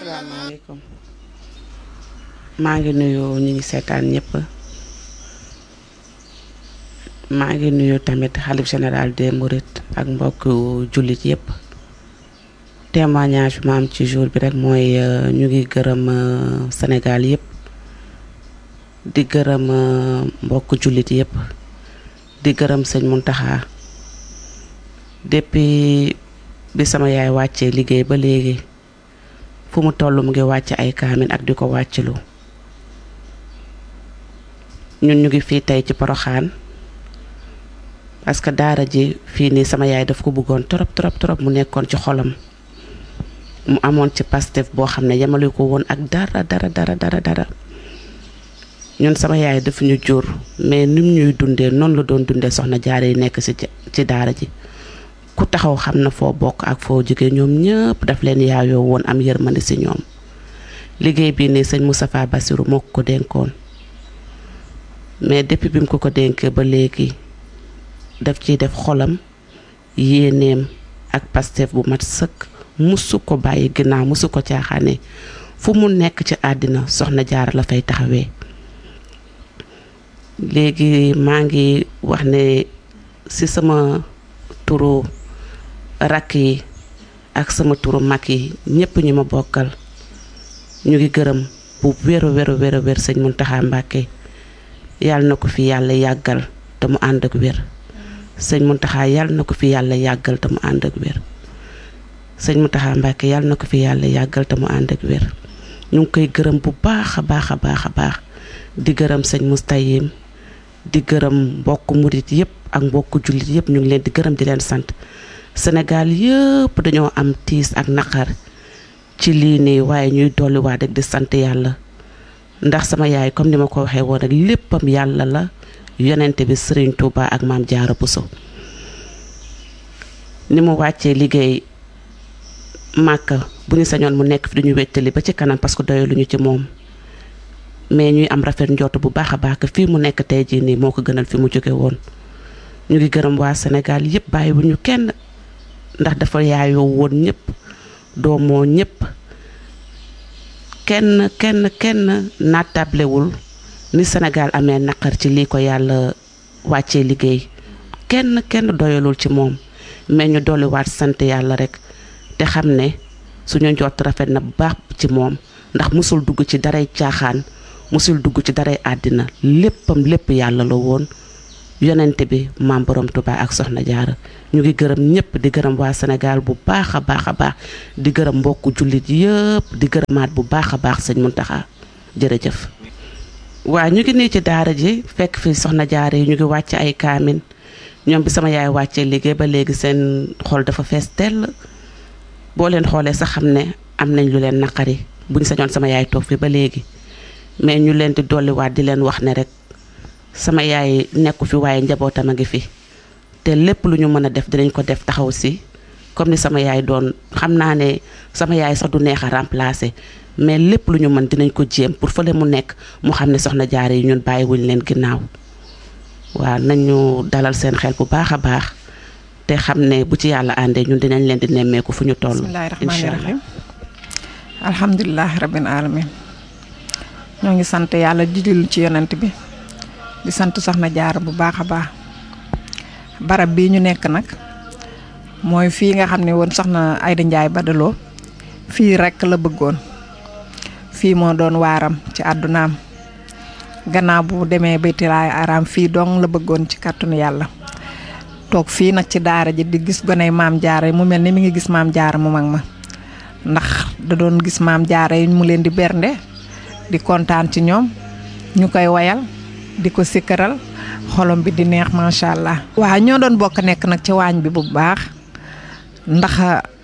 asalaamaaleykum maa ngi nuyu ñi ngi seetaan ñëpp maa ngi nuyu tamit xalif général des Mourides ak mbokk jullit yëpp témoignage bi ma am ci jour bi rek mooy ñu ngi gërëm Sénégal yëpp di gërëm mbokk jullit yëpp di gërëm sëñ Mountakha depuis bi sama yaay wàccee liggéey ba léegi fu mu toll mu ngi wàcc ay kaamin ak di ko wàccilu ñun ñu ngi fii tey ci Porokhane parce que daara ji fii nii sama yaay daf ko bëggoon trop mu nekkoon ci xolam mu amoon ci Pastef boo xam ne yemale ko woon ak dara ñun sama yaay daf ñu jur mais nim ñuy dundee noonu la doon dundee soxna jaare yi nekk ci daara ji ku taxaw xam na foo bokk ak foo jóge ñoom ñëpp daf leen yaayoo woon am yërmande ci ñoom liggéey bii nii sëñ Moustapha Bassirou moo ko dénkoon mais depuis bi mu ko dénkee ba léegi daf ciy def xolam yéeneem ak Pastef bu mat sëkk musu ko bàyyi ginnaaw musu ko caaxaane fu mu nekk ci àddina soxna jaara la fay taxawee léegi maa ngi wax ne ci sama turu rakk yi ak sama turu mag yi ñëpp ñu ma bokkal ñu ngi gërëm bu wér sëñ Mountakha Mbacké yàlla na ko fi yàlla yàggal te mu ànd ak wér sëñ Mountakha yàlla na ko fi yàlla yàggal te mu ànd ak wér sëñ Mountakha Mbacké yàlla na ko fi yàlla yàggal te mu ànd ak wér ñu ngi koy gërëm bu baax a baax di gërëm sëñ Moustayim di gërëm mbokk murit yëpp ak mbokk jullit yëpp ñu ngi leen di gërëm di leen sant Sénégal yëpp dañoo am tiis ak naqar ci lii nii waaye ñuy dolliwaat rek di sant yàlla ndax sama yaay comme ni ma ko waxee woon rek léppam yàlla la yonente bi Serigne Touba ak Maam Jaara Bousso ni mu wàccee liggéey Màkka bu ñu sañoon mu nekk fi duñu wettali ba ci kanam parce que doyaluñu ci moom mais ñuy am rafet njort bu baax a baax que fii mu nekk tey jii nii moo ko gënal fi mu jóge woon ñu ngi gërëm waa Sénégal yëpp bàyyiwuñu kenn ndax dafa yaayoo woon ñëpp doomoo ñëpp kenn naatablewul ni Sénégal amee naqar ci lii ko yàlla wàccee liggéey kenn doyalul ci moom mais ñu dolliwaat sant yàlla rek te xam ne suñu njort rafet na bu baax ci moom ndax musul dugg ci daray caaxaan musul dugg ci daray àddina lépp yàlla la woon yonente bi maam borom Touba ak soxna jaara ñu ngi gërëm ñëpp di gërëm waa Sénégal bu baax a baax di gërëm mbokku jullit yëpp di gërëmaat bu baax a baax sëñ Mountakha jërëjëf waa ñu ngi nii ci daara ji fekk fi soxna jaara yi ñu ngi wàcc ay kaamin ñoom bi sama yaay wàccee liggéey ba léegi seen xol dafa fees tell boo leen xoolee sax xam ne am nañ lu leen naqari buñ sañoon sama yaay toog fi ba léegi mais ñu leen di dolliwaat di leen wax ne rek sama yaay nekku fi waaye njabootam a ngi fi te lépp lu ñu mën a def dinañ ko def taxaw si comme ni sama yaay doon xam naa ne sama yaay sax du neex a remplacer mais lépp lu ñu mën dinañ ko jéem pour fële mu nekk mu xam ne soxna jaare yi ñun bàyyiwuñ leen ginnaaw waaw nañu dalal seen xel bu baax a baax te xam ne bu ci yàlla àndee ñun dinañ leen di nemmeeku fu ñu toll. bismillaahi rahmaani rahiim alhamdulilah rabbil alamin ñoo ngi sant yàlla di julli ci yonent bi di sant soxna jaara bu baax a baax barab bii ñu nekk nag mooy fii nga xam ne woon soxna Ayda Njaay Badaloo fii rekk la bëggoon fii moo doon waaram ci àddunaam gannaaw bu demee baytilaay araam fii dong la bëggoon ci kàttanu yàlla toog fii nag ci daara ji di gis goney maam jaara yi mu mel ni mi ngi gis maam jaara mu mag ma ndax da doon gis maam jaara yi mu leen di bernde di kontaan ci ñoom ñu koy wayal di ko sikkaral xolom bi di neex macha allah. waaw ñoo doon bokk nekk nag ci waañ bi bu baax ndax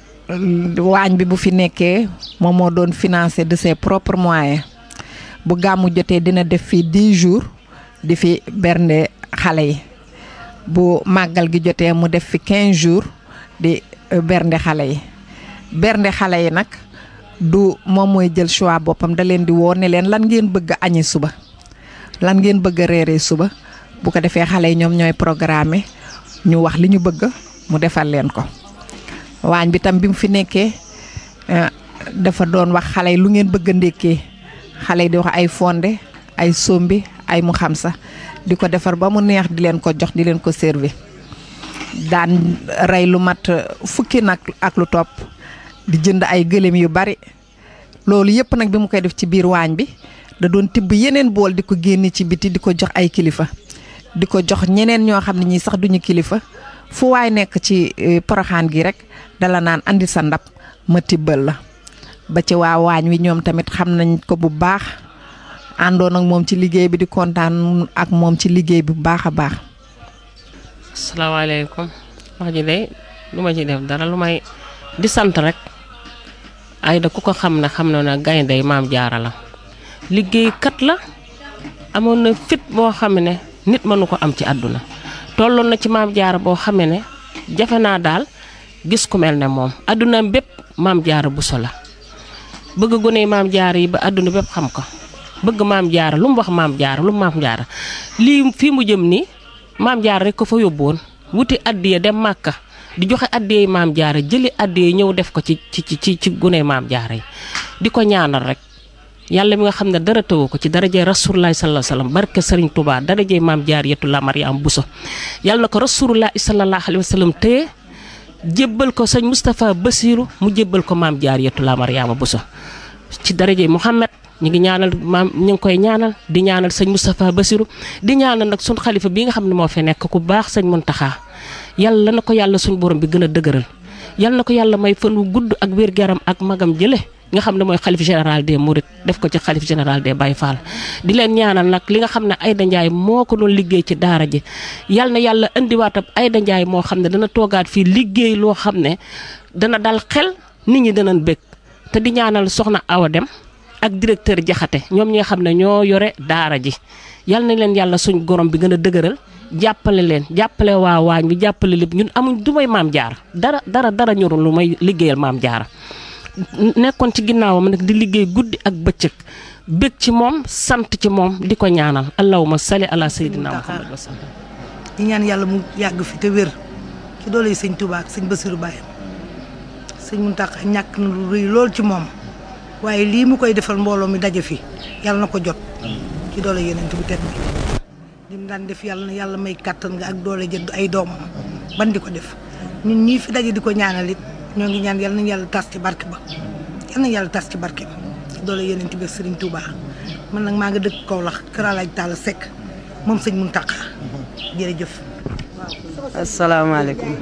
waañ bi bu fi nekkee moom moo doon financé de ses propres moyens bu gàmmu jotee dina def fi 10 jours di fi bernde xale yi bu màggal gi jotee mu def fi 15 jours di bernde xale yi bernde xale yi nag du moom mooy jël choix boppam da leen di woo ne leen lan ngeen bëgg a añi suba lan ngeen bëgg a reeree suba bu ko defee xale yi ñoom ñooy programme ñu wax li ñu bëgg mu defal leen ko waañ bi tam bi mu fi nekkee dafa doon wax xale yi lu ngeen bëgg a ndékkee xale yi di wax ay fonde ay sombi ay mu xam sa di ko defar ba mu neex di leen ko jox di leen ko servi daan rey lu mat fukki nag ak lu topp di jënd ay gëléem yu bari loolu yëpp nag bi mu koy def ci biir waañ bi da doon tibb yeneen bool di ko génne ci biti di ko jox ay kilifa di ko jox ñeneen ñoo xam ne ñii sax duñu kilifa fu waay nekk ci Porokhane gi rek dala naan andi sa ndab ma tibbal la ba ci waa waañ wi ñoom tamit xam nañ ko bu baax àndoon ak moom ci liggéey bi di kontaan ak moom ci liggéey bi bu baax a baax. asalaamaaleykum wax ji de lu ma ci def dara lu may di sant rek Aida ku ko xam ne xam na ne gaynde Maam Jaara la liggéeykat la amoon na fit boo xam ne nit mënu ko am ci àdduna tolloon na ci Maam Jaara boo xam ne jafe naa daal gis ku mel ne moom àdduna bépp Maam Jaara Buso la bëgg gone Maam Jaara yi ba àdduna bépp xam ko bëgg Maam Jaara lu mu wax Maam Jaara lu mu Maam Jaara lii fii mu jëm nii Maam Jaara rek ko fa yóbbuwoon wuti addiya dem Màkka di joxe addiya Maam Jaara jëli addiya ñëw def ko ci gune Maam Jaara yi di ko ñaanal rek yàlla mi nga xam ne dara tëwu ko ci darajee Rasulullah sallallahu alayhi wasallam barke Serigne Touba darajee Maam Jaariyatullah Mariam Bousso yàlla na ko Rasulullah sallallahu alayhi wasallam téye jébbal ko sëñ Moustapha Bassirou mu jébbal ko Maam Jaariyatullah Mariama Bousso ci darajee Mouhamed ñu ngi ñaanal ñu ngi koy ñaanal di ñaanal sëñ Moustapha Bassirou di ñaanal nag suñ xalifa bi nga xam ne moo fi nekk ku baax sëñ Muntaxa yàlla na ko yàlla suñ borom bi gën a dëgëral yàlla na ko yàlla may fan wu gudd ak wér-gu-yaram ak magam jële nga xam ne mooy xalif général des Mourides def ko ci xalif général des Baye Fall di leen ñaanal nag li nga xam ne Aida Ndiaye moo ko doon liggéey ci daara ji yàlla na yàlla indiwaatam Aida Ndiaye moo xam ne dana toogaat fii liggéey loo xam ne dana dal xel nit ñi danañ bëgg te di ñaanal soxna Awa Dem ak directeur Jaxate ñoom ñi nga xam ne ñoo yore daara ji yal na leen yàlla suñ gorom bi gën a dëgëral jàppale leen jàppale waa waañ bi jàppale lépp ñun amuñ du may Maam Jaara dara ñorul lu may liggéeyal Maam Jaara nekkoon ci ginnaawam nag di liggéey guddi ak bëccëg bëgg ci moom sant ci moom di ko ñaanal allahumma salli ala sayyidina Muhammad wa sallam di ñaan yàlla mu yàgg fi te wér ci doole yi sëñ Touba ak sëñ Bassirou Bayam sëñ Mountakha ñàkk na lu rëy lool ci moom waaye lii mu koy defal mbooloo mi daje fi yàlla na ko jot ci doole yeneen bu tedd bi li mu daan def yàlla na yàlla may kàttan nga ak doole jënd ay doomam ban di ko def ñun ñii fi daje di ko ñaanal it ñoo ngi ñaan yàlla nañu yàlla tas ci barke ba yàlla nañu yàlla tas ci barke ba ci doole yeneen bi Serigne Touba man nag maa nga dëkk Kaolack Kër Alaaj Talla Seck moom sëñ Mountakha jërëjëf. asalaamaaleykum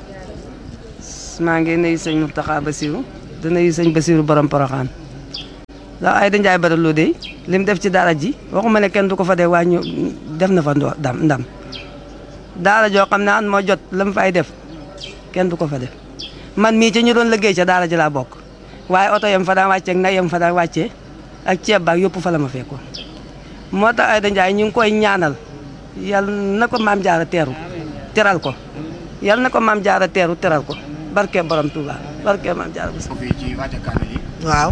maa ngi nuyu sëñ Mountakha Bassirou di nuyu sëñ Bassirou borom Porokhane ndax Aida Ndiaye Badara de li mu def ci daara ji waxuma ne kenn du ko fa dee waaye ñu def na fa ndam daara joo xam ne an moo jot la mu fay def kenn du ko fa def man mii ci ñu doon liggéey ca daara ji laa bokk waaye oto yam fa daan wàccee ak nag yam fa daan wàccee ak ceeb baak yëpp fa la ma fekkoon moo tax Aida Ndiaye ñu ngi koy ñaanal yal na ko Maam Jaara teral ko yal na ko Maam Jaara teral ko barke borom Touba barke Maam Jaara bi waaw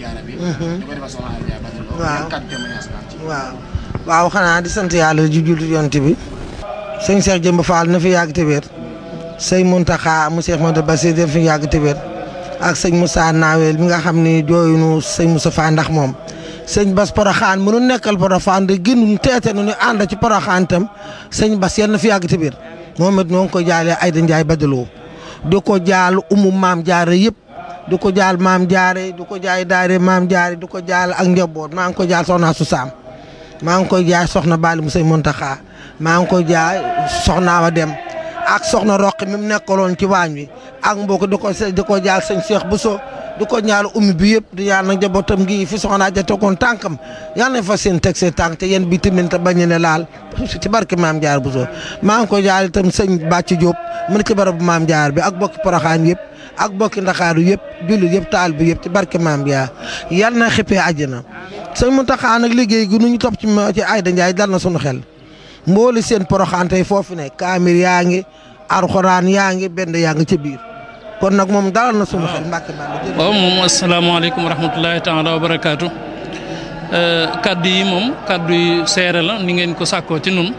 waaw xanaa di sant yàlla ji jullit yonent bi sëñ Cheikh Jëmb Fall na fi yàgg te wér sëñ Mountakha mu Cheikh Mouhamadou Bassirou na fi yàgg te wér ak sëñ Moussa Nawel mi nga xam ni jooyunu sëñ Moussa Fa ndax moom sëñ Bass Porokhane mënu nekkal Porokhane de gënuñ teete nu ñu ànd ci Porokhane tam sëñ Bass yal na fi yàgg te wér moom it noo ngi ko jaalee Aida Ndiaye Badaloo di ko jaal Maam Jaara yëpp du ko jaal Maam Jaare du ko jaay daare Maam Jaare du ko jaal ak njaboot maa ngi ko jaal soxna su Saam maa ngi koy jaay soxna Bali mu sëñ Mountakha maa ngi koy jaay soxna Awa Dem ak soxna Roqi mi mu nekkaloon ci waañ wi ak mbokk di ko jaal sëñ Cheikh Bousso di ko ñaal ummi bi yëpp di ñaan nag njabootam gi fi soxna ja tegoon tànkam yal nañ fa seen teg seen tànk te yéen bi tamit bañ ne laal ci barke Maam Jaara Bousso maa ngi koy jaal itam sëñ Bàcc Diop mu ne ci barabu Maam Jaara bi ak bokki Porokhane yëpp ak bokki Ndakaaru yëpp jullit yëpp taal bi yëpp ci barke Maam Jaara yal na xippee àjjana sëñ Mountakha nag liggéey gi nu ñu topp ci Aida Ndiaye dal na sunu xel mbooli seen Porokhane tey foofu ne kaamir yaa ngi alxuraan yaa ngi benn yaa ngi ca biir kon nag moom dalal na sunu xel Mbàkke Bàll. waaw moom asalaamaaleykum wa rahmatulahi taala wa barakaatu kaddu yi moom kaddu yi seere la ni ngeen ko sàkkoo ci nun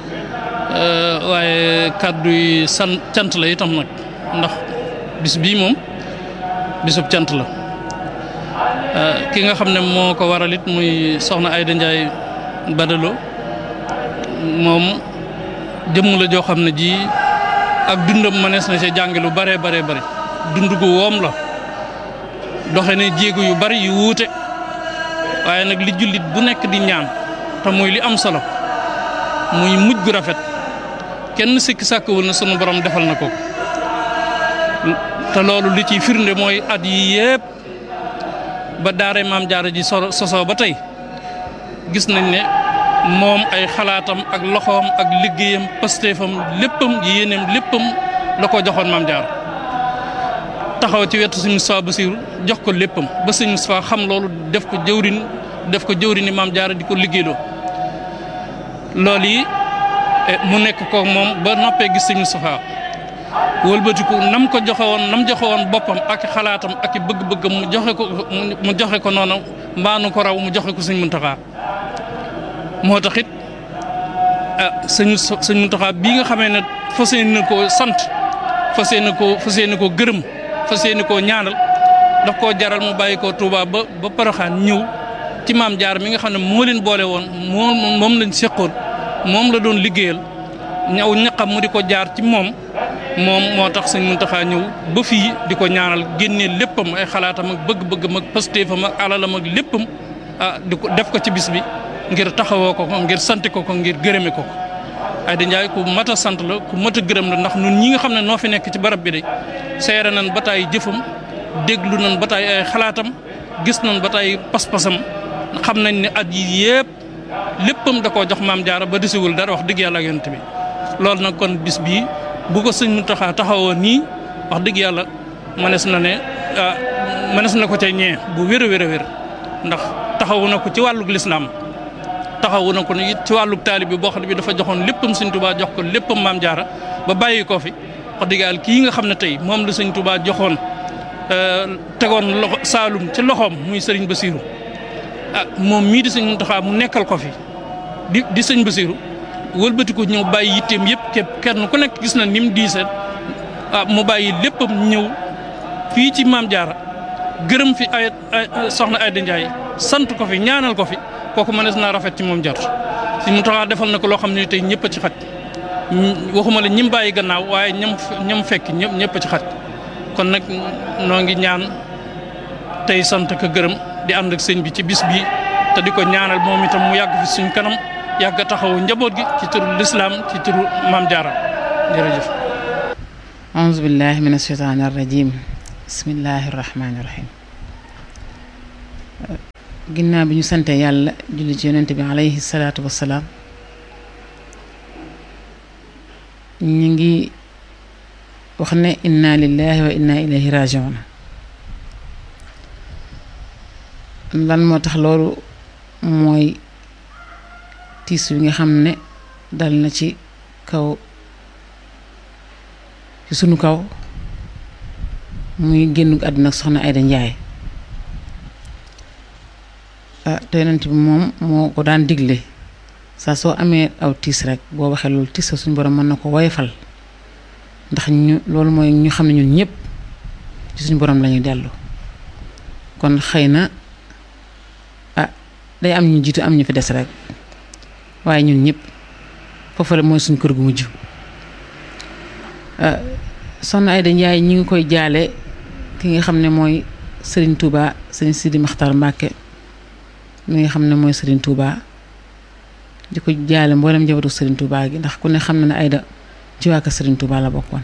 waaye kaddu yi cant la itam nag ndax bis bii moom bisub cant la ki nga xam ne moo ko waral it muy soxna Aïda Ndiaye Badalo moom jëmm la joo xam ne ji ak dundam mënees na ci jànge lu bare bare bare dund gu woom la doxe ne jéego yu bari yu wuute waaye nag li jullit bu nekk di ñaan te muy li am solo muy mujj gu rafet kenn sikki sàkkawul na sunu borom defal na ko te loolu li ciy firnde mooy at yi yépp ba daare maam jaara ji sosoo ba tey gis nañ ne moom ay xalaatam ak loxoom ak liggéeyam pastéefam léppam yéeneem léppam la ko joxoon maam jaara taxaw ci wetu Sëñ Moustapha Bassirou jox ko léppam ba Sëñ Moustapha xam loolu def ko jëwrini maam jaara di ko liggéeyloo loolu yi mu nekk ko moom ba noppee gis Sëñ Moustapha wëlbatiku nam ko joxe woon boppam ak xalaatam ak bëgg-bëggam mu joxe ko noonu mbaanu ko raw mu joxe ko Sëñ Muntaxa moo tax it Sëñ Muntaxa bii nga xamee ne fas yéene koo sant fas yéene koo gërëm fas yéene koo ñaanal daf koo jaral mu bàyyi koo Touba ba Poroxaan ñëw ci maam jaar mi nga xam ne moo leen boole woon moom lañ seqoon moom la doon liggéeyal ñaw ñaqam mu di ko jaar ci moom moo tax Sëñ Muntaxa ñëw ba fii di ko ñaanal génnee léppam ay xalaatam ak bëgg-bëggam ak pastéefam ak alalam ak léppam di ko def ko ci bis bi ngir taxawoo ko ngir sant ko ngir gërëme ko Aïda Ndiaye ku mat a sant la ku mat a gërëm la ndax ñun ñi nga xam ne noo fi nekk ci barab bi de seere nañ ba taay jëfam déglu nañ ba taay ay xalaatam gis nañ ba taay pas-pasam xam nañ ne at yi yëpp léppam da koo jox maam jaara ba desiwul dara wax dëgg yàlla ak yonent bi loolu nag kon bis bii bu ko Sëñ Muntaxa taxawoo nii wax dëgg yàlla mënees na ko ca ñee bu wér a wér ndax taxawu na ko ci wàllug lislaam taxawu na ko it ci wàllug taalib bi boo xam ne bi dafa joxoon léppam Sëñ Tuubaa jox ko léppam maam jaara ba bàyyi ko fi wax dëgg yàlla kii nga xam ne tey moom la Sëñ Tuubaa joxoon tegoon loxo Saalum ci loxoom muy Sëriñ Basiiru moom mii di Sëñ Muntaxa mu nekkal ko fi di Sëñ Basiiru wëlbatiku ñëw bàyyi yitteem yëpp képp kenn ku nekk gis na ni mu diisee mu bàyyi léppam ñëw fii ci maam jaara gërëm fi ay soxna Aïda Ndiaye sant ko fi ñaanal ko fi kooku mënees naa rafet ci moom jot Sëñ Muntaxa defal na ko loo xam ne tey ñëpp a ci xaj waxuma la ñim bàyyi gannaaw waaye ñam fekk ñëpp a ci xaj kon nag noo ngi ñaan tey sant ko gërëm di ànd ak sëñ bi ci bis bi te di ko ñaanal moom itam mu yàgg fi suñ kanam yàgg a taxawu njaboot gi ci turu lislaam ci turu maam jaara jërëjëf auzu billahi min asheytaani arrajim bismillahi rahmaani rahim ginnaaw bi ñu sante yàlla julli ci yonent bi alayhi salaatu wassalaam ñu ngi wax ne inna lillahi wa inna ilayhi rajiun lan moo tax loolu mooy tiis wi nga xam ne dal na ci sunu kaw muy génn àdduna ak soxna Aïda Ndiaye te yonent bi moom moo ko daan digle saa soo amee aw tiis rek boo waxee loolu tiis sa suñu borom mën na ko woyofal ndax loolu mooy ñu xam ne ñun ñëpp ci suñu borom lañuy dellu kon xëy na day am ñu jiitu am ñu fi des rek waaye ñun ñëpp foofu la mooy suñ kër gu mujj soxna Aïda Ndiaye ñi ngi koy jaale ki nga xam ne mooy Serigne Touba Serigne Sidi Maxtar Mbàkke mi nga xam ne mooy Serigne Touba di ko jaale mboolem njabootu Serigne Touba gi ndax ku ne xam na ne Aïda ci waa kër Serigne Touba la bokkoon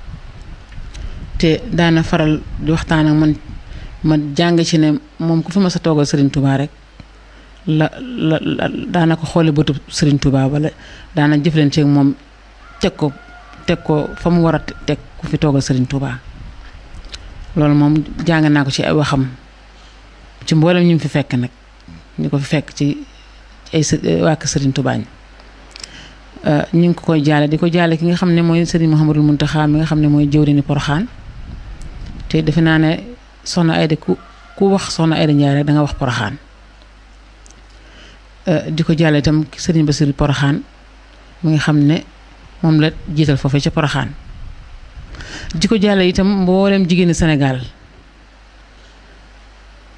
te daana faral di waxtaan ak ma jàng ci ne moom ku fi ma sa toogal Serigne Touba rek la daana ko xoole bëtu Serigne Touba wala daana jëflante ak moom teg ko fa mu war a teg ku fi toogal Serigne Touba loolu moom jàng naa ko ci ay waxam ci mboolem ñu fi fekk nag ñu ko fi fekk ci ay waa kër Serigne Touba ñu ngi ko koy jaale di ko jaale ki nga xam ne mooy Serigne Mouhamadul Mountakha mi nga xam ne mooy jëwriñu Poroxaan te defe naa ne soxna Aïda ku wax soxna Aïda Ndiaye rek da nga wax Poroxaan di ko jaale itam Serigne Bassirou Poroxaan mi nga xam ne moom la jiital foofee ca Poroxaan di ko jaale itam mboolem jigéenu Sénégal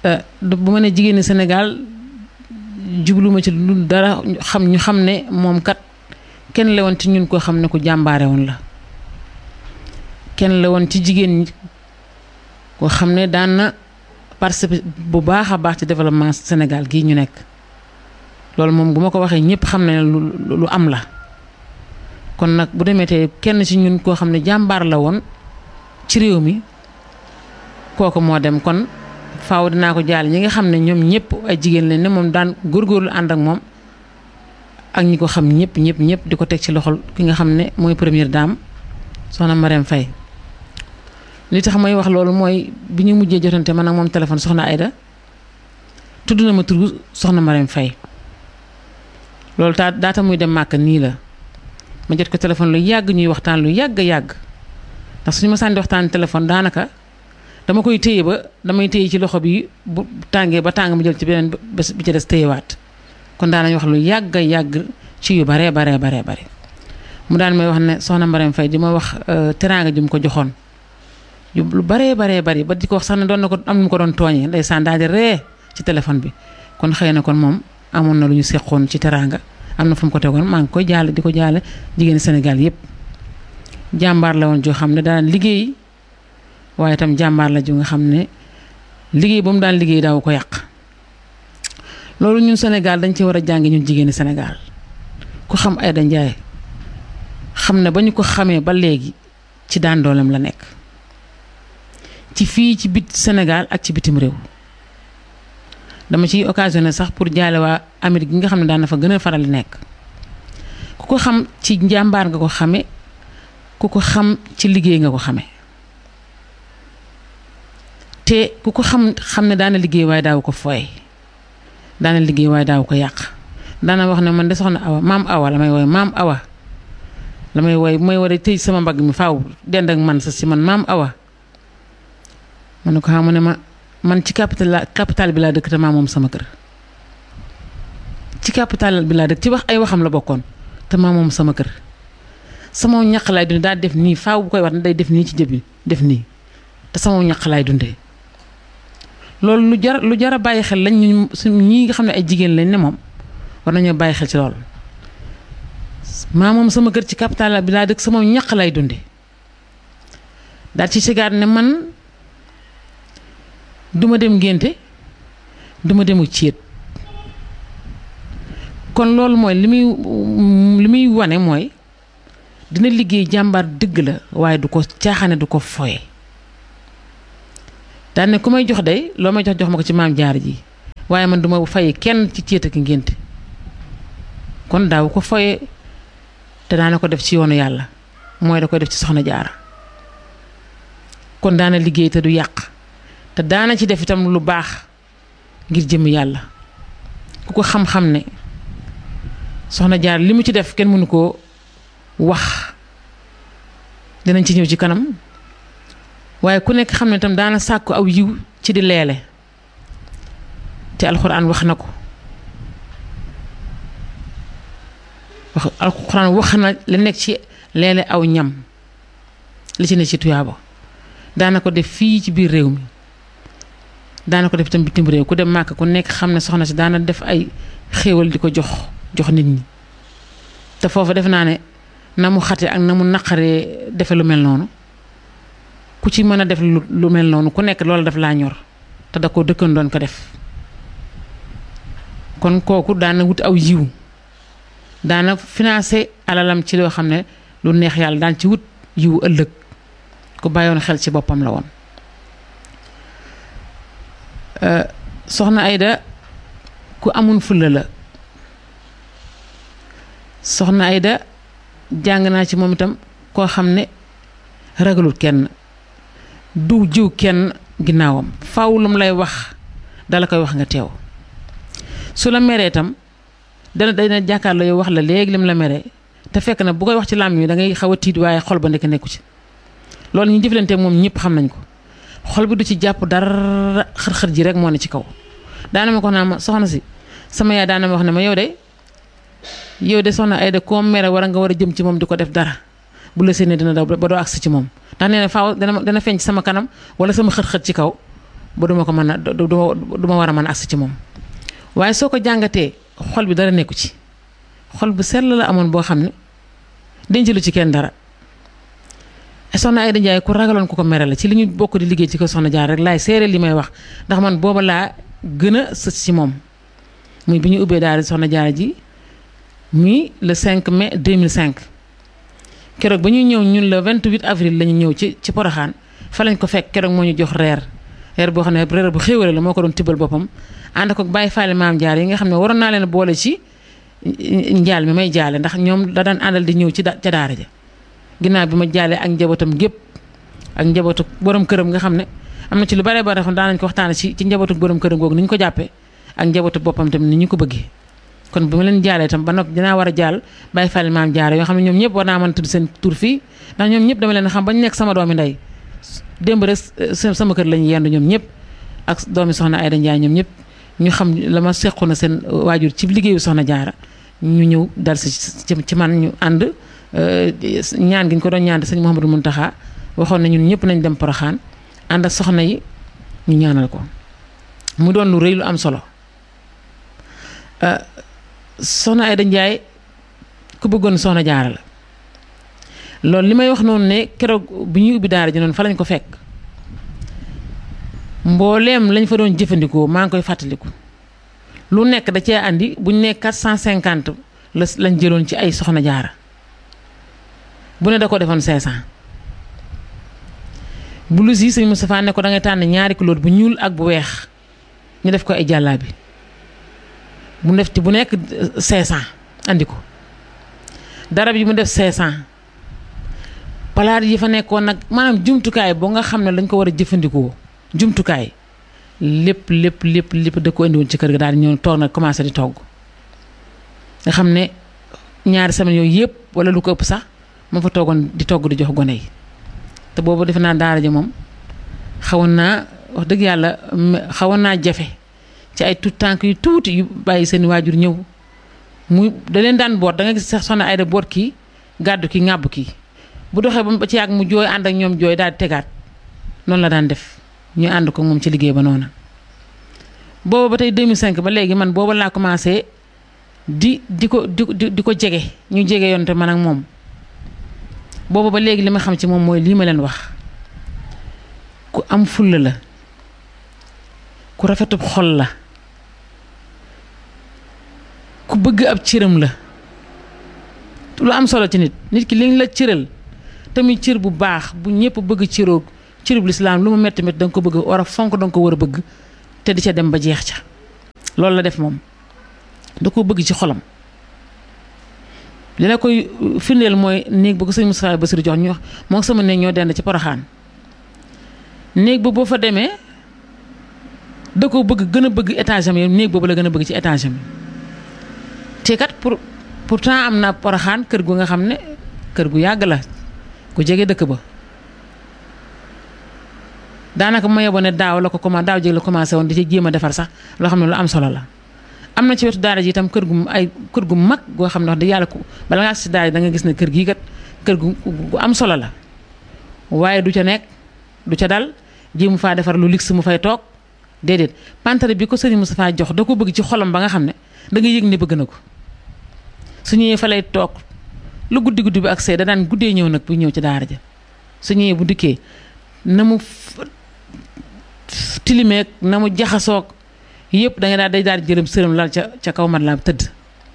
bu ma ne jigéeni Sénégal jubluma ci lu dara ñu xam ne moom kat kenn la woon ci ñun koo xam ne ku jàmbaare woon la kenn la woon ci jigéen ñi koo xam ne daan na participer bu baax a baax ci développement Sénégal gii ñu nekk loolu moom bu ma ko waxee ñëpp xam ne lu am la kon nag bu demee tey kenn ci ñun koo xam ne jàmbaar la woon ci réew mi kooku moo dem kon faaw dinaa ko jaal ñi nga xam ne ñoom ñëpp ay jigéen lañ ne moom daan góorgóorlu ànd ak moom ak ñi ko xam ñëpp di ko teg ci loxol ki nga xam ne mooy première dame soxna Marème Faye li tax may wax loolu mooy bi ñu mujjee jotante man ak moom téléphone soxna Aïda tudd na ma turu soxna Marème Faye loolu daata muy dem màkk nii la ma jot ko téléphone lu yàgg ñuy waxtaan lu yàgg ndax suñu ma sànni waxtaan téléphone daanaka dama koy téye ba damay téye ci loxo bi bu tàngee ba tàng mu jël ci beneen bés bi ci des téyewaat kon daanañ wax lu yàgg ci yu bare mu daan may wax ne soxna Marème Faye di ma wax teraanga ju mu ko joxoon lu bare bari ba di ko wax sax ne doon na ko am nu mu ko doon tooñee ndeysaan daal di ree ci téléphone bi kon xëy na kon moom amoon na lu ñu seqoon ci teraanga am na fu mu ko tegoon maa ngi koy jaale di ko jaale jigéeni Sénégal yépp jàmbaar la woon joo xam ne daan liggéey waaye itam jàmbaar la ju nga xam ne liggéey ba mu daan liggéey daaw ko yàq loolu ñun Sénégal dañ ci war a jàngi ñun jigéeni Sénégal ku xam Aïda Ndiaye xam ne ba ñu ko xamee ba léegi ci daan dooleem la nekk ci fii ci bit Sénégal ak ci bitim réew dama ciy occasionné sax pour jaale waa Amérique gi nga xam ne daan na fa gën a faral di nekk ku ko xam ci njàmbaar nga ko xame ku ko xam ci liggéey nga ko xame te ku ko xam ne daana liggéey waaye daaw ko fooy daana liggéey waaye daaw ko yàq daana wax ne man de soxna Awa maam Awa la may wooy maam Awa la may wooy bu may war a tëj sama mbagg mi faaw dend ak man sa si man maam Awa ma ne ko xam ne man ci capital bi laa dëkk te maa moom sama kër ci capital bi laa dëkk ci wax ay waxam la bokkoon te maa moom sama kër sama ñaq laay dundee daa def nii faaw bu koy wax ne day def nii ci jëbi def nii te sama ñaq laay dundee loolu lu jar a bàyyi xel lañ ñu ñi nga xam ne ay jigéen lañ ne moom war nañoo bàyyi xel ci loolu maa moom sama kër ci capital bi laa dëkk sama ñaq laay dundee daal ci sigaat ne man duma dem ngénte duma demu céet kon loolu mooy li muy wane mooy dina liggéey jàmbaar dëgg la waaye du ko caaxaane du ko foye daan ne ku may jox day loo may jox ma ko ci maam jaar ji waaye man duma faye kenn ci céet ak ngénte kon daaw ko foye te daana ko def ci yoonu yàlla mooy da koy def ci soxna jaara kon daana liggéey te du yàq te daana ci def itam lu baax ngir jëm yàlla ku ko xam-xam ne soxna jaar li mu ci def kenn mënu koo wax dinañ ci ñëw ci kanam waaye ku nekk xam ne itam daana sàkku aw yiw ci di leele te alxuraan wax na ko alxuraan wax na la nekk ci leele aw ñam li ci ne ci tuyaaba daana ko def fii ci biir réew mi daana ko def itam bitim réew ku dem màkk ku nekk xam ne soxna si daana def ay xéewal di ko jox nit ñi te foofu def naa ne na mu xate ak na mu naqaree defe lu mel noonu ku ci mën a def lu mel noonu ku nekk loolu daf laa ñor te da ko dëkkan doon ko def kon kooku daana wut aw yiw daana financé alalam ci loo xam ne lu neex yàlla daan ci wut yiw ëllëg ku bàyyoon xel ci boppam la woon soxna Aïda ku amun fulla la soxna Aïda jàng naa ci moom itam koo xam ne ragalul kenn du jiw kenn ginnaawam faaw lu mu lay wax dala koy wax nga teew su la meree itam dana jàkkaarloo yow wax la léegi lim la meree te fekk na bu koy wax ci làmmiñ wi da ngay xaw a tiit waaye xol ba nekk nekku ci loolu ñu jëflanteeg moom ñëpp xam nañ ko xol bi du ci jàpp dara xër-xër ji rek moo ne ci kaw daana ma ko naa ma soxna si sama yaay daana ma wax ne ma yow de soxna Aïda koo mere war nga war a jëm ci moom di ko def dara bu la séenee dina daw ba doo agsi ci moom ndax nee na faaw dana feeñ ci sama kanam wala sama xët-xët ci kaw ba duma ko mën a duma war a mën a agsi ci moom waaye soo ko jàngatee xol bi dara nekku ci xol bu sell la amoon boo xam ne dencalu ci kenn dara soxna Aïda Ndiaye ku ragaloon ku ko mere la ci li ñu bokk di liggéey ci ko soxna Jaara rek laay seere li may wax ndax man booba laa gën a sës ci moom muy bi ñu ubbee daara soxna Jaara ji muy le 5 mai 2005 keroog ba ñuy ñëw ñun le 28 avril la ñu ñëw ci Porokhane fa lañ ko fekk keroog moo ñu jox reer boo xam ne reer bu xéwale la moo ko doon tibbal boppam ànd ko bàyyi faale maam Jaara yi nga xam ne waroon naa leen boole ci njaal mi may jaale ndax ñoom da daan àndal di ñëw ca daara ja ginnaaw bi ma jaalee ak njabootam gépp ak njabootu borom këram nga xam ne am na ci lu bare bare xam daan nañ ko waxtaane ci njabootu borom këram googu ni ñu ko jàppee ak njabootu boppam tamit ni ñu ko bëggee kon bu ma leen jaalee tam ba noppi dinaa war a jaal bàyyi fàlle maam Jaara yoo xam ne ñoom ñëpp war naa mën a tudd seen tur fii ndax ñoom ñëpp dama leen xam bañ nekk sama doomi ndey démb rek sama kër lañu yendu ñoom ñëpp ak doomi soxna Aïda Ndiaye ñoom ñëpp ñu xam la ma sequ na seen waajur ci liggéeyu soxna Jaara ñu ñëw dal si ci man ñu ànd ñaan gi ñu ko doon ñaan sëñ Mouhamadou Mountakha waxoon na ñun ñëpp nañ dem Porokhane ànd ak soxna yi ñu ñaanal ko mu doon lu rëy lu am solo soxna Aïda Ndiaye ku bëggoon soxna Jaara la loolu li may wax noonu ne keroog bi ñuy ubbi daara ji noonu fa lañ ko fekk mbooleem lañ fa doon jëfandikoo maa ngi koy fàttaliku lu nekk da cee andi buñ ne 450 lañ jëloon ci ay soxna Jaara bu ne da ko defoon 500 blouse yi sëñ Moustapha ne ko da ngay tànn ñaari couleur bu ñuul ak bu weex ñu def ko ay jàllaabi bu def ci bu nekk 500 andi ko darab yi mu def 500 palaat yi fa nekkoon nag maanaam jumtukaay boo nga xam ne lañ ko war a jëfandikoo jumtukaay lépp da ko indi woon ci kër ga daal di ñëw toog nag commencé di togg nga xam ne ñaari semaine yooyu yëpp wala lu ko ëpp sax moo fa toogoon di togg di jox gone yi te boobu defe naa daara ji moom xawoon naa wax dëgg yàlla xawoon naa jafe ci ay tout tànk yu tuuti yu bàyyi seen waajur ñëw muy da leen daan boot da nga gis sax soxna Aïda boot kii gàddu kii ŋàbb kii bu doxee ba ci yàgg mu jooy ànd ak ñoom jooy daal di tegaat noonu la daan def ñu ànd ko moom ci liggéey ba noonu booba ba tey 2005 ba léegi man booba laa commencé di ko jege ñu jege yoon te man ak moom booba ba léegi li ma xam ci moom mooy lii ma leen wax ku am fulla la ku rafetub xol la ku bëgg ab cëram la lu am solo ci nit ki liñ la cëral tamit cër bu baax bu ñëpp bëgg cërub lislaam lu mu metti da nga ko bëgg war a fonk da nga ko war a bëgg te di ca dem ba jeex ca loolu la def moom da ko bëgg ci xolam li la koy firndeel mooy néeg ba ko sëñ Moustapha Bassirou jox ñu wax moo sama néeg ñoo dend ci Porokhane néeg ba boo fa demee da ko bëgg gën a bëgg étage am yi néeg boobu la gën a bëgg ci étage am te kat pourtant am na Porokhane kër gu nga xam ne kër gu yàgg la ku jege dëkk ba daanaka ma yeboo ne daaw jéeg la commencé woon di ci jéem a defar sax loo xam ne lu am solo la am na ci wetu daara ji itam kër gu mag goo xam ne wax dëgg yàlla ko bala ngaa si daara ji da nga gis ne kër gii kat kër gu am solo la waaye du ca nekk du ca dal jéemu faa defar lu luxe mu fay toog déedéet pantare bi ko sëriñ Moustapha jox da ko bëgg ci xolam ba nga xam ne da nga yëg ne bëgg na ko su ñëwee fa lay toog lu guddi bi ak see da daan guddee ñëw nag bu ñëw ci daara ja su ñëwee bu dikkee na mu tilimeeg na mu jaxasoog yëpp da nga daal di jërëm sërëm lal ca kaw mat la tëdd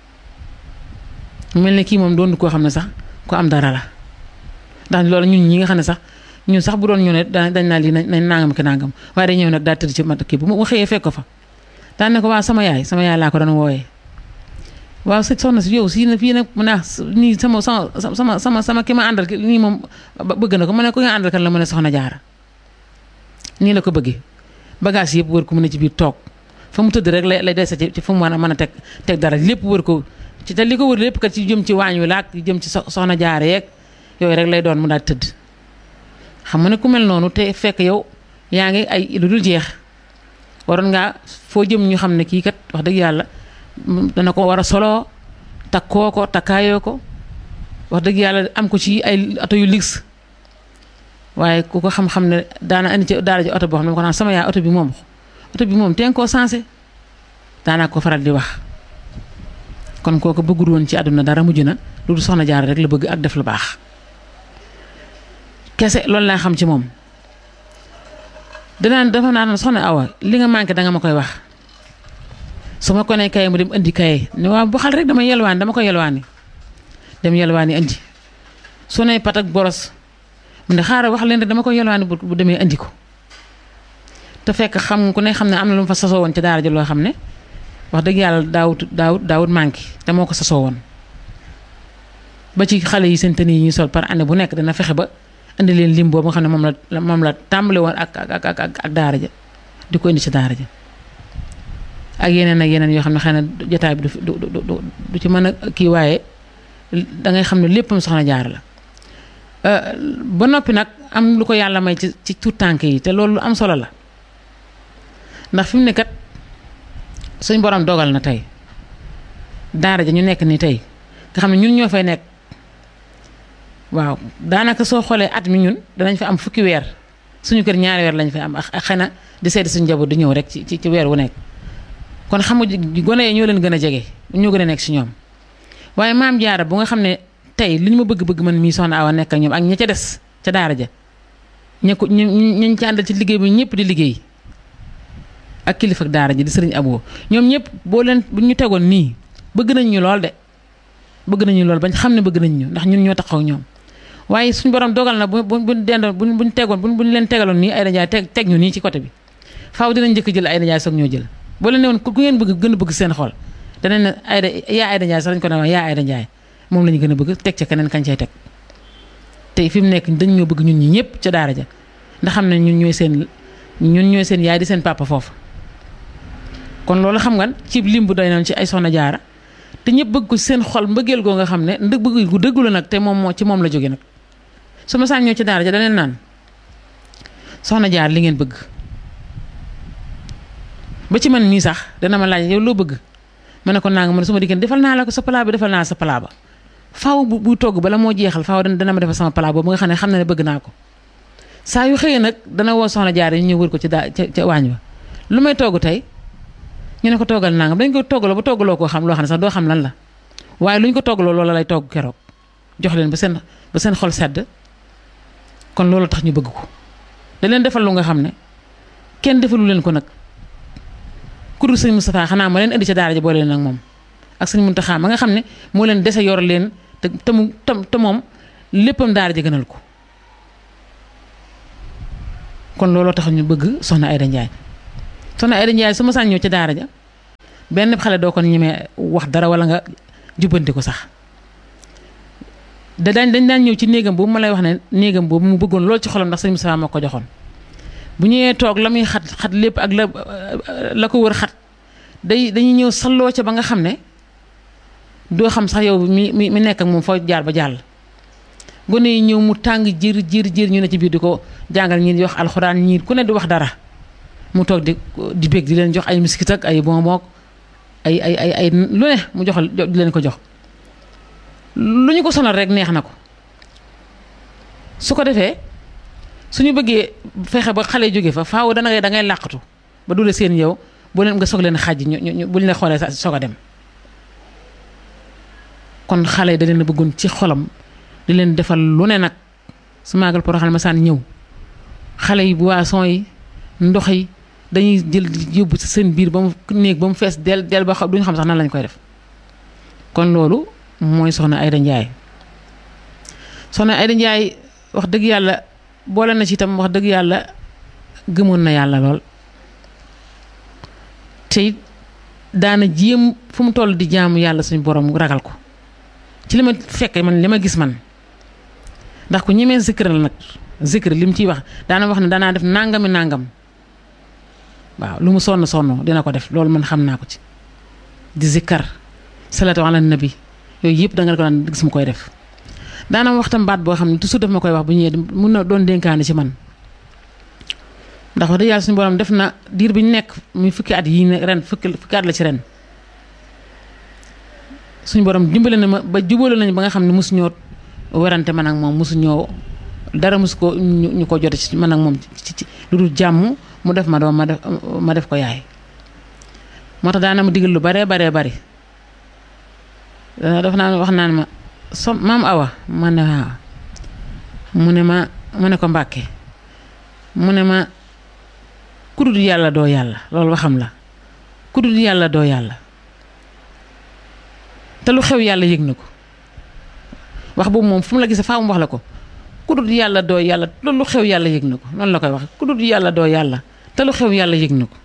mel ne kii moom doon koo xam ne sax ko am dara la ndax loolu ñun ñi nga xam ne sax ñun sax bu doon ñëw ne dañ naa lii nañ nangam ki nangam waaye day ñëw nag daal tëdd ci mat kii bu ma xëyee fekk ko fa daan ne ko waaw sama yaay laa ko doon wooyee waaw soxna si yow si na fii nag mu ne nii sama ki ma àndal nii moom bëgg na ko mu ne ko nga àndal kan la mu ne soxna Jaara nii la ko bëggee bagage yëpp wër ko mu ne ci biir toog fa mu tëdd rek lay des ci fa mu mën a teg dara lépp wër ko ci te li ko wër lépp kat ci jëm ci waañ wi laak jëm ci soxna Jaara yeeg yooyu rek lay doon mu daal tëdd xam nga ne ku mel noonu te fekk yow yaa ngi ay lu dul jeex waroon ngaa foo jëm ñu xam ne kii kat wax dëgg yàlla dana ko war a solo takkoo ko takkaayoo ko wax dëgg yàlla am ko ci ay ato yu luxe waaye ku ko xam-xam ne daana indi ci daara ji oto boo xam ne ko naan sama yaay oto bi moom teen koo sensé daanaa ko faral di wax. kon kooku bëggul woon ci àdduna dara mujj na lu du soxna Jaara rek la bëgg ak def lu baax kese loolu laa xam ci moom. dafa naan soxna Awa li nga manqué danga ma koy wax su ma ko nee kaye mu dem indi kaye ne waaw bu xal rek dama yelwaani dama ko yelwaani dem yelwaani indi su ne pat ak boros mu ne xaaral wax leen rek dama ko yelwaani bu demee indi ko te fekk xam ku ne xam ne am na lu mu fa sasoo woon ci daara ji loo xam ne wax dëgg yàlla daawut manqué te moo ko sasoo woon ba ci xale yi seen tenue yi ñuy sol par année bu nekk dana fexe ba indi leen lim boobu nga xam ne moom la tàmbale woon ak daara ja di ko indi ci daara ja ak yeneen yoo xam ne xëy na jotaay bi du ci mën a kii waaye dangay xam ne léppam soxna Jaara la. ba noppi nag am lu ko yàlla may ci tuut tànk yi te loolu lu am solo la ndax fi mu ne kat suñ borom dogal na tey daara ja ñu nekk ni tey nga xam ne ñun ñoo fay nekk. waaw daanaka soo xoolee at mi ñun danañ fa am fukki weer suñu kër 2 weer lañ fay am ak xëy na di seeti suñu njaboot di ñëw rek ci weer wu nekk kon xam nga gone yi ñoo leen gën a jege ñoo gën a nekk si ñoom waaye maam Jaara bu nga xam ne tey li ñu ma bëgg-bëgg man mii soxna Awa nekk ak ñoom ak ña ca des ca daara ja ñañ ci àndal ci liggéey bi ñëpp di liggéey ak kilifa ak daara ji di sëriñ Abo ñoom ñëpp boo leen bu ñu tegoon nii bëgg nañ ñu lool de bëgg nañu lool bañ xam ne bëgg nañ ñu ndax ñun ñoo taxaw ñoom waaye suñu borom dogal na buñ dendoon buñ tegoon buñ leen tegaloon nii Aïda Ndiaye teg ñu nii ci côté bi faaw dinañ njëkk jël Aïda Ndiaye soog ñoo jël boo leen ne woon ku ngeen bëgg gën a bëgg seen xol danañ ne Aïda Ndiaye sax lañ ko ne wax yaa Aïda Ndiaye moom la ñu gën a bëgg teg ca keneen kañ cay teg te fi mu nekk dañ ñoo bëgg ñun ñi ñëpp ca daara ja ndax xam ne ñun ñooy seen yaay di seen papa foofu kon loolu xam nga ci lim bu doy noonu ci ay soxna Jaara te ñëpp bëgg ko seen xol mbëggeel goo nga xam ne bëgg gu dëggu la nag te moom ci moom la jóge nag su ma saan ñëw ci daara ja daneen naan soxna Jaara li ngeen bëgg ba ci man mii sax dana ma laaj yow loo bëgg ma ne ko naa nga man su ma diggéen defal naa la ko sa palaa bi defal naa sa palaa ba faaw bu togg bala moo jeexal faaw dana ma defal sama palaa boobu nga xam ne bëgg naa ko saa yu xëyee nag dana woo soxna Jaara ñu ñëw wër ko ci ca waañ ba lu may togg tey ñu ne ko toggal naa nga dañ ko toggaloo ba toggaloo koo xam loo xam ne sax doo xam lan la waaye lu ñu ko toggaloo loola lay togg keroog jox leen ba seen xol sedd kon loolu tax ñu bëgg ko da leen defal lu nga xam ne kenn defalu leen ko nag ku dul sëñ Moustapha xanaa ma leen indi ca daara ja boole leen ak moom ak sëñ Muntaxa ma nga xam ne moo leen dese yor leen te moom léppam daara ja gënal ko kon looloo tax ñu bëgg soxna Aïda Ndiaye soxna Aïda Ndiaye su ma saan ñëw ci daara ja benn xale doo ko ñemee wax dara wala nga jubbanti ko sax dañ daan ñëw ci néegam boobu ma lay wax ne néegam boobu mu bëggoon lool ci xolam ndax sëñ Moustapha moo ko joxoon bu ñëwee toog la muy xat lépp ak la ko wër xat dañuy ñëw salloo ca ba nga xam ne doo xam sax yow mi nekk ak moom foo jaar ba jàll gone yi ñëw mu tàng jir ñu ne ci biir di ko jàngal ñi di wax alxuraan ñii ku ne di wax dara mu toog di bég di leen jox ay miskit ak ay bonbon ay lu ne mu di leen ko jox lu ñu ko sonal rek neex na ko su ko defee suñu bëggee fexe ba xale jóge fa faaw da ngay làqatu ba du la seen yow boo leen nga soog leen xàjj ñu buñ la xoolee sa soog a dem kon xale da leen a bëggoon ci xolam di leen defal lu ne nag su maagal Porokhane ma saan ñëw xale yi boisson yi ndox yi dañuy jël yóbbu ci seen biir ba mu néeg ba mu fees del ba xam duñu xam sax nan lañ koy def kon loolu mooy soxna Aïda Ndiaye soxna Aïda Ndiaye wax dëgg yàlla boole na ci itam wax dëgg yàlla gëmoon na yàlla lool te daana jéem fu mu toll di jaamu yàlla suñu borom ragal ko ci li ma fekkee man li ma gis man ndax ku ñemee zikr la nag zikr li mu ciy wax daana wax ne danaa def nangam waaw lu mu sonn dina ko def loolu man xam naa ko ci di zikkar salatu ala nabi yooyu yëpp da nga ko daan gis mu koy def daana waxtam baat boo xam ne toujours daf ma koy wax bu ñëwee mun na doon dénkaane ci man ndax wax dëgg yàlla suñu borom def na diir bi ñu nekk muy fukki at yi ren fukki at la ci ren suñu borom dimbale na ma ba jubóole nañu ba nga xam ne mosu ñoo werante man ak moom mosu ñoo dara mus ko ñu ko jote ci man ak moom ci lu dul jàmm mu def ma doom ma def ko yaay moo tax daana ma digal lu baree bari daf naan wax naan ma maam Awa ma ne waaw mu ne ko Mbàkke mu ne ma ku dul yàlla doo yàlla loolu waxam la ku dul yàlla doo yàlla te lu xew yàlla yëg na ko wax boobu moom fu mu la gisee faa mu wax la ko ku dul yàlla doo yàlla loolu lu xew yàlla yëg na ko noonu la koy wax ku dul yàlla doo yàlla te lu xew yàlla yëg na ko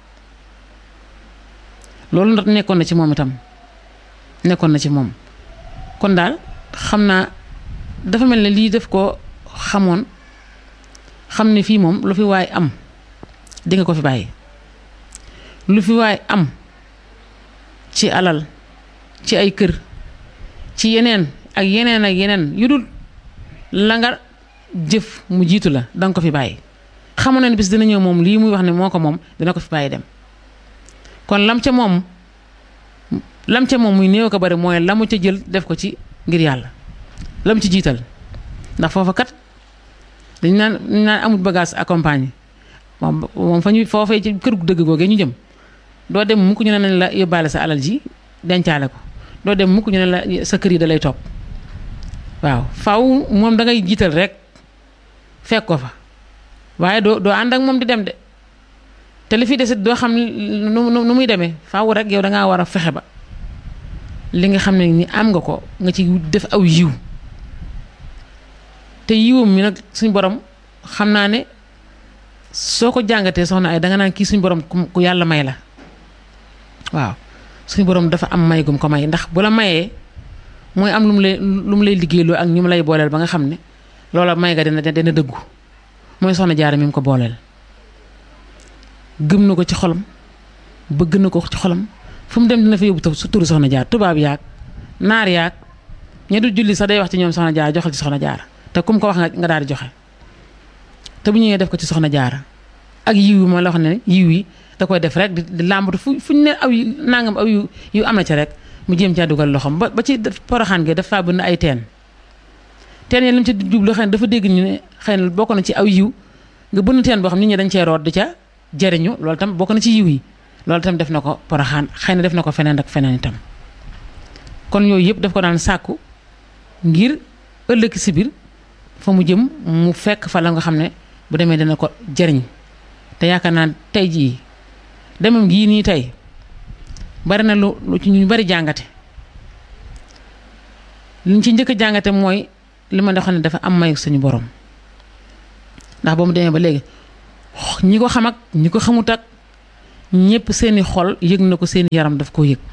loolu ndax nekkoon na ci moom itam nekkoon na ci moom kon daal xam naa dafa mel ne lii def ko xamoon xam ne fii moom lu fi waay am di nga ko fi bàyyi lu fi waay am ci alal ci ay kër ci yeneen ak yeneen yu dul la nga jëf mu jiitu la danga ko fi bàyyi xamoon na ne bis dina ñëw moom lii muy wax ne moo ko moom dina ko fi bàyyi dem kon lam ca moom muy néew ko bari mooy la mu ca jël def ko ci ngir yàlla la mu ci jiital ndax foofa kat dañ naan amul bagage accompagné moom fa ñu foofee ci kër gu dëgg googee ñu jëm doo dem mukk ñu ne nañ la yóbbaale sa alal ji dencaale ko doo dem mukk ñu ne la sa kër yi da lay topp waaw faw moom da ngay jiital rek fekk ko fa waaye doo ànd ak moom di dem de te li fi desit doo xam nu muy demee faw rek yow dangaa war a fexe ba li nga xam ne ni am nga ko nga ci def aw yiw te yiwam mi nag suñ borom xam naa ne soo ko jàngatee soxna ay danga naan kii suñ borom ku yàlla may la waaw suñ borom dafa am may gum ko may ndax bu la mayee mooy am lu mu lay liggéeyloo ak ñu mu lay booleel ba nga xam ne loola may nga dina dëggu mooy soxna Jaara mi mu ko booleel gëm na ko ci xolam bëgg na ko ci xolam fu mu dem dina fa yóbbu su turu soxna Jaara tubaab yaag naar yaag ña du julli sax day wax ci ñoom soxna Jaara joxal ci soxna Jaara te kum ko wax nga daal di joxe te bu ñëwee def ko ci soxna Jaara ak yiw yi ma la wax ne yiw yi da koy def rek di làmbatu fu ñu ne aw nangam aw yu am na ci rek mu jéem caa dugal loxoom ba ci Poroxaan gi dafa bëgg ay teen yi li mu ci jublu xëy na dafa dégg ñu ne xëy na bokk na ci aw yiw nga bënn teen boo xam nit ñi dañ cee root di ca jariñu loolu tam bokk na ci yiw yi loolu tam def na ko Poroxaan xëy na def na ko feneen ak feneen itam kon yooyu yëpp daf ko daan sàkku ngir ëllëg si biir fa mu jëm mu fekk fa la nga xam ne bu demee dana ko jariñ te yaakaar naa tey jii demam gii nii tey bari na lu ci ñu bari jàngate liñ ci njëkk a jàngate mooy li ma doon ne dafa am mayu suñu borom ndax ba mu demee ba léegi ñi ko xam ak ñi ko xamut ak ñëpp seeni xol yëg na ko seeni yaram daf koo yëg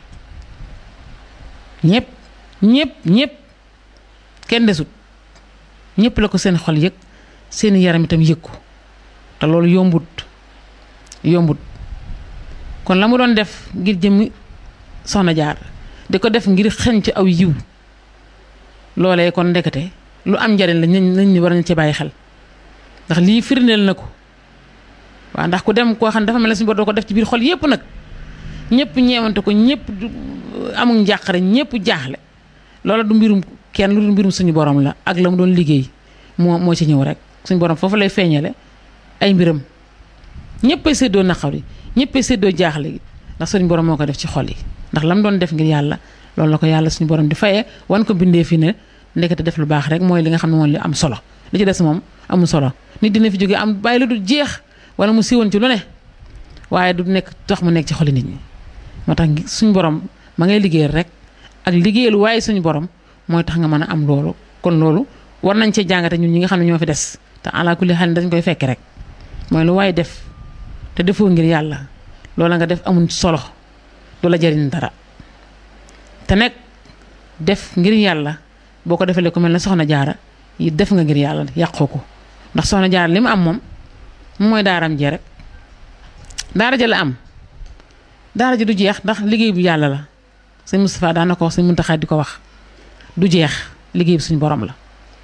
ñëpp kenn desut ñëpp la ko seen xol yëg seeni yaram itam yëg ko te loolu yombut kon la mu doon def ngir jëmmi soxna Jaara di ko def ngir xeñ ci aw yiw loolee kon ndekete lu am njariñ la nañ ni war nañ ci bàyyi xel ndax lii firndeel na ko waaw ndax ku dem koo xam ne dafa mel ne suñu bor doo ko def ci biir xol yépp nag ñëpp ñeewante ko ñëpp amul njàqare ñëpp jaaxle loola du mbirum kenn lu du mbirum suñu borom la ak la mu doon liggéey moo ci ñëw rek suñu borom foofu lay feeñale ay mbiram ñëppay séddoo naqar yi ñëppay séddoo jaaxle gi ndax suñu borom moo ko def ci xol yi ndax la mu doon def ngir yàlla loolu la ko yàlla suñu borom di fayee wan ko bindee fi ne ndekete def lu baax rek mooy li nga xam ne moom li am solo li ci des moom amul solo nit dina fi jógee am bàyyi lu du jeex wala mu siiwoon ci lu ne waaye du nekk tax mu nekk ci xoli nit ñi moo tax suñu borom ma ngay liggéeyal rek ak liggéeyal waaye suñu borom mooy tax nga mën a am loolu kon loolu war nañ cee jàngate ñun ñi nga xam ne ñoo fi des te ala kulli xel dañ koy fekk rek mooy lu waaye def te defoo ngir yàlla loola nga def amul solo du la jariñ dara te nekk def ngir yàlla boo ko defalee ku mel ne soxna Jaara yi def nga ngir yàlla yàqoo ko ndax soxna Jaara li mu am moom mooy daaram jee rek daara ja la am daara ji du jeex ndax liggéey bu yàlla la sëñ Moustapha daan na ko wax sëñ Muntaxa di ko wax du jeex liggéey bi suñu borom la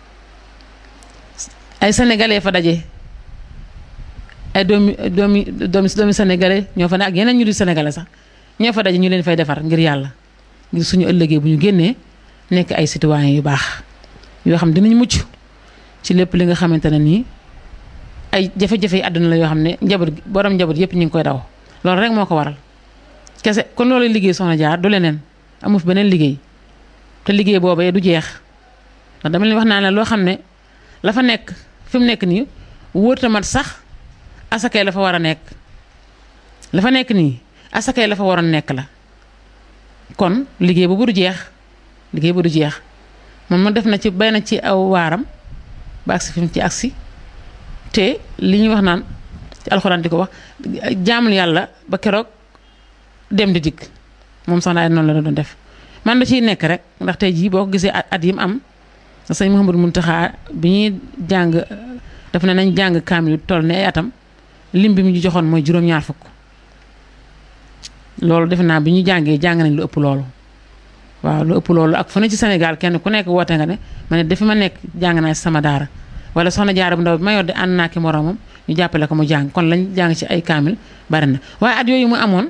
ay sénégalais fa daje ay doomi sénégalais ñoo fa ne ak yeneen ñu di sénégalais sax ñoo fa daje ñu leen fay defar ngir yàlla ngir suñu ëllëgee bu ñu génnee nekk ay citoyens yu baax yoo xam dinañ mucc ci lépp li nga xamante ne nii ay jafe-jafe yi àdduna la yoo xam ne borom njaboot yëpp ñu ngi koy daw loolu rek moo ko waral kese kon loolu liggéey soxna jaar du leneen amu fi beneen liggéey te liggéey boobee du jeex ndax dama leen wax naa ne loo xam ne la fa nekk fi mu nekk nii wóorta mat sax asakay la fa war a nekk la fa nekk nii asakay la fa waroon nekk la kon liggéey boobu du jeex liggéey bu du jeex man ma def na ci bay na ci aw waaram ba agsi fi mu ci agsi te li ñuy wax naan ci alxuraan di ko wax jaamul yàlla ba keroog dem di dikk moom soxna ay noonu la doon def man da ciy nekk rek ndax tey jii boo ko gisee at yi mu am sëñ Mouhamadou Mountakha bi ñuy jàng daf ne nañ jàng kaamil toll ne ay atam lim bi mu ñu joxoon mooy juróom-ñaar fukk loolu defe naa bi ñu jàng nañ lu ëpp loolu waaw lu ëpp loolu ak fu ne ci Sénégal kenn ku nekk woote nga ne ma ne dafa ma nekk jàng naa sama daara wala soxna jaara bu ndaw bi ma yor di ànd naa ki moromam ñu jàppale ko mu jàng kon lañ jàng ci ay kaamil bari na waaye at yooyu mu amoon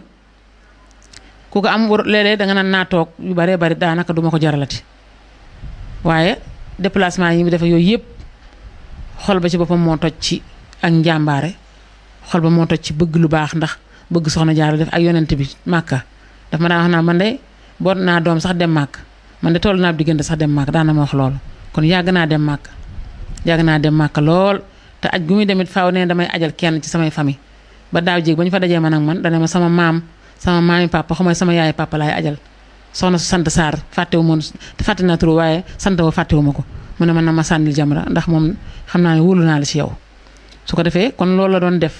ku ko am léeg-léeg da nga naan naa toog yu baree bari daanaka duma ko jaralati waaye déplacement yi mu defe yooyu yëpp xol ba ci boppam moo toj ci ak njàmbaare xol ba moo toj ci bëgg lu baax ndax bëgg soxna jaara def ak yonent bi màkka daf ma daan wax naa man de boot naa doom sax dem màkk man de toll naa diggante sax dem màkk daana ma wax loolu kon yàgg naa dem màkk lool te aj gu muy demit faaw ne damay ajal kenn ci samay famille ba daaw jéeg ba ñu fa dajee man ak man dana ma sama maami papa xamay sama yaay papa laay ajal soxna su sant Sarr fàttewu moon fàtte naa turu waaye sant wa fàttewu ma ko mu ne man na ma sànnil Jamra ndax moom xam naa ne wóolu naa la ci yow su ko defee kon loolu la doon def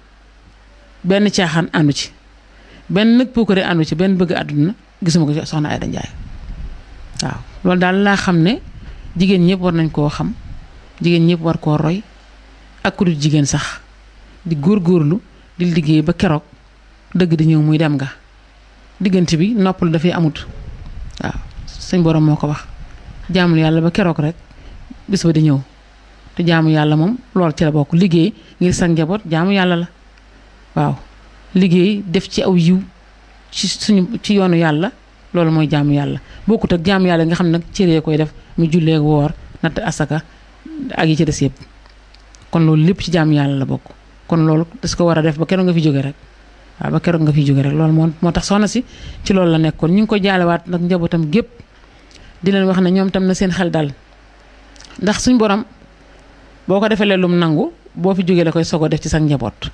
benn caaxaan àndu ci benn nag puukare àndu ci benn bëgg àdduna gisuma ko soxna Aïda Ndiaye waaw loolu daal laa xam ne jigéen ñëpp war nañ koo xam jigéen ñëpp war koo roy ak ku dul jigéen sax di góorgóorlu di liggéey ba keroog dëgg di ñëw muy dem nga diggante bi noppal dafay amut waaw suñ borom moo ko wax jaamul yàlla ba keroog rek bis ba di ñëw te jaamu yàlla moom loolu ci la bokk liggéey ngir sa njaboot jaamu yàlla la waaw liggéey def ci aw yiw ci yoonu yàlla loolu mooy jaamu yàlla bokkut ak jaamu yàlla nga xam ne nag cëree koy def mu jullee woor natt asaka ak yi ci des yëpp kon loolu lépp ci jaamu yàlla la bokk kon loolu das ko war a def ba keroog nga fi jóge rek waaw ba keroog nga fi jóge rek loolu moo tax soxna si ci loolu la nekkoon ñu ngi ko jaalewaat nag njabootam gépp di leen wax ne ñoom tam na seen xel dal ndax suñ borom boo ko defee lum nangu boo fi jógee la koy sogo def ci sa njaboot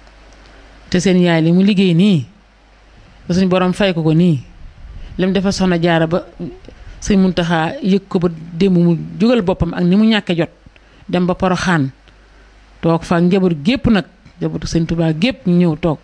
te seen yaay li mu liggéey nii suñ borom fay ko nii lim dafa soxna jaara ba sëñ Muntaxa yëg ko ba démb mu jógal boppam ak ni mu ñàkke jot dem ba Poroxaan toog fa njaboot gépp nag njabootu sëñ Tuubaa gépp ñu ñëw toog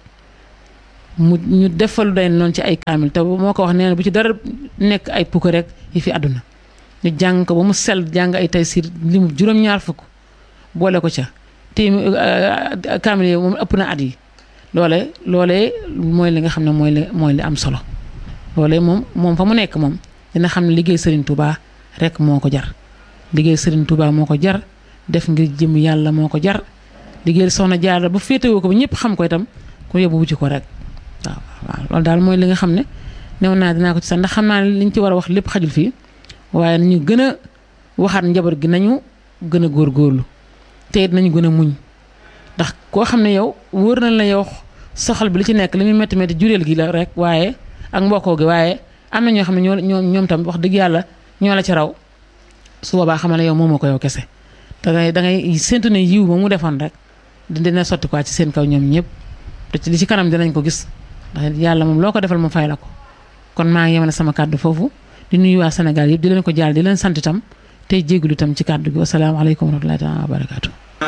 ñu defalu day noonu ci ay kaamil te moo ko wax nee na bu ci dara nekk ay pukk rek yi fi àdduna ñu jàng ko ba mu sell jàng ay taysiir li mu juróom-ñaar fukk boole ko ca te kaamil yi moom ëpp na at yi loolee mooy li nga xam ne mooy li am solo loolee moom fa mu nekk moom dina xam ne liggéey Serigne Touba rek moo ko jar liggéey Serigne Touba moo ko jar def ngir jëm yàlla moo ko jar liggéey soxna Jaara ba féetewoo ko ba ñëpp xam ko itam ku yóbbu wuti ko rek waaw loolu daal mooy li nga xam ne new naa dinaa ko ci sax ndax xam naa ne liñ ci war a wax lépp xajul fii waaye nañu gën a waxaat njaboot gi nañu gën a góorgóorlu te it nañu gën a muñ ndax koo xam ne yow wóor na la yow soxal bi li ci nekk li muy métti métti jureel gi la rek waaye ak mbokkoo gi waaye am na ñoo xam ne ñoom tam wax dëgg yàlla ñoo la ci raw su boobaa xamal ne yow moomoo ko yow kese da ngay séntu ne yiw ba mu defoon rek dina sotti quoi ci seen kaw ñoom ñëpp te li ci kanam dinañ ko gis ndax yàlla moom loo ko defal mu fay la ko kon maa ngi yemale sama kàddu foofu di nuyu waa Sénégal yëpp di leen ko jaal di leen sant itam tey jégalu itam ci kàddu gi wasalaamaaleykum wa rahmatullahi taala wa barakaatu